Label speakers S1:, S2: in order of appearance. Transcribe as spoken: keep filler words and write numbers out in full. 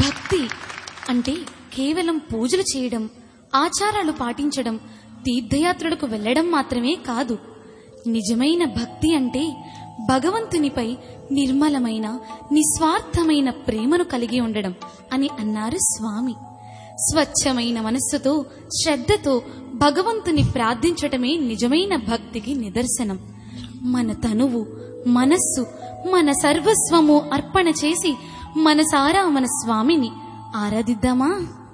S1: భక్తి అంటే కేవలం పూజలు చేయడం, ఆచారాలు పాటించడం, తీర్థయాత్రలకు వెళ్లడం మాత్రమే కాదు. నిజమైన భక్తి అంటే భగవంతునిపై నిర్మలమైన, నిస్వార్థమైన ప్రేమను కలిగి ఉండడం అని అన్నారు స్వామి. స్వచ్ఛమైన మనస్సుతో, శ్రద్ధతో భగవంతుని ప్రార్థించటమే నిజమైన భక్తికి నిదర్శనం. మన తనువు, మనస్సు, మన సర్వస్వము అర్పణ చేసి మనసారా మన స్వామిని ఆరాధిద్దామా?